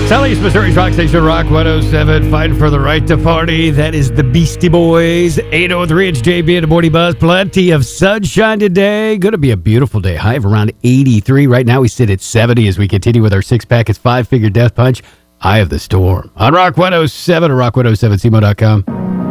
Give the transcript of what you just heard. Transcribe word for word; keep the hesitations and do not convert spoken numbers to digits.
Southeast Missouri's Rock Station, Rock one oh seven, fighting for the right to party. That is the Beastie Boys. eight oh three, it's J B and the Morning Buzz. Plenty of sunshine today. Going to be a beautiful day. High of around eighty-three. Right now we sit at seventy as we continue with our six-pack. It's five-figure death punch. Eye of the storm. On Rock one oh seven or rock one oh seven C M O dot com.